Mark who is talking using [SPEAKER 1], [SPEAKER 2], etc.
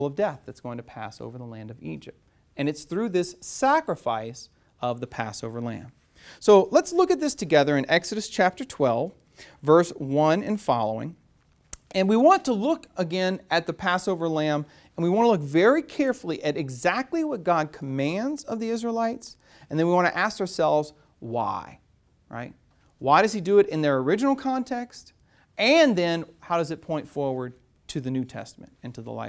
[SPEAKER 1] of death that's going to pass over the land of Egypt. And it's through this sacrifice of the Passover lamb. So let's look at this together in Exodus chapter 12, verse 1 and following. And we want to look again at the Passover lamb, and we want to look very carefully at exactly what God commands of the Israelites, and then we want to ask ourselves, why? Right? Why does He do it in their original context? And then how does it point forward to the New Testament and to the life